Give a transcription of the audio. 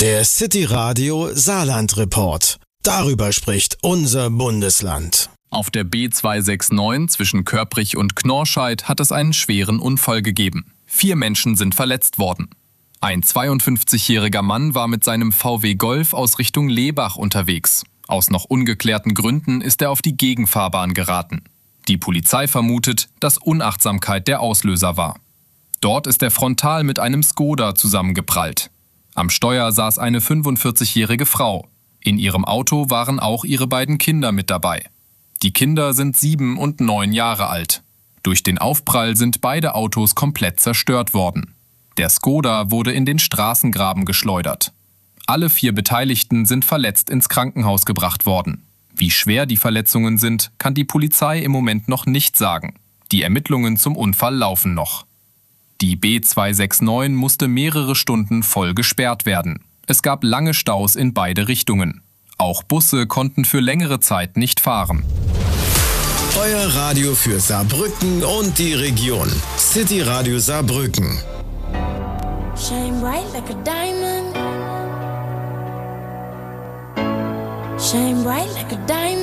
Der City Radio Saarland Report. Darüber spricht unser Bundesland. Auf der B269 zwischen Körprich und Knorrscheid hat es einen schweren Unfall gegeben. 4 Menschen sind verletzt worden. Ein 52-jähriger Mann war mit seinem VW Golf aus Richtung Lebach unterwegs. Aus noch ungeklärten Gründen ist er auf die Gegenfahrbahn geraten. Die Polizei vermutet, dass Unachtsamkeit der Auslöser war. Dort ist er frontal mit einem Skoda zusammengeprallt. Am Steuer saß eine 45-jährige Frau. In ihrem Auto waren auch ihre beiden Kinder mit dabei. Die Kinder sind 7 und 9 Jahre alt. Durch den Aufprall sind beide Autos komplett zerstört worden. Der Skoda wurde in den Straßengraben geschleudert. Alle 4 Beteiligten sind verletzt ins Krankenhaus gebracht worden. Wie schwer die Verletzungen sind, kann die Polizei im Moment noch nicht sagen. Die Ermittlungen zum Unfall laufen noch. Die B269 musste mehrere Stunden voll gesperrt werden. Es gab lange Staus in beide Richtungen. Auch Busse konnten für längere Zeit nicht fahren. Euer Radio für Saarbrücken und die Region. City Radio Saarbrücken. Shine bright like a diamond. Shine bright like a diamond.